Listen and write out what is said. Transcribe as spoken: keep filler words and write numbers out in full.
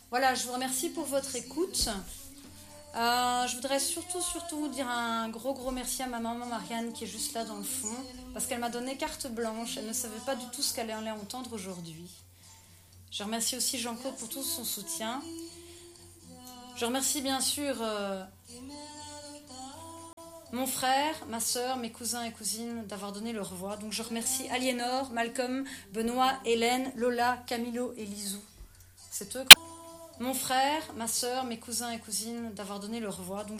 Voilà, je vous remercie pour votre écoute. Euh, je voudrais surtout, surtout dire un gros, gros merci à ma maman Marianne qui est juste là dans le fond, parce qu'elle m'a donné carte blanche. Elle ne savait pas du tout ce qu'elle allait entendre aujourd'hui. Je remercie aussi Jean-Claude pour tout son soutien. Je remercie bien sûr euh, mon frère, ma soeur, mes cousins et cousines d'avoir donné leur voix. Donc je remercie Aliénor, Malcolm, Benoît, Hélène, Lola, Camilo et Lisou. C'est eux. Mon frère, ma soeur, mes cousins et cousines d'avoir donné leur voix. Donc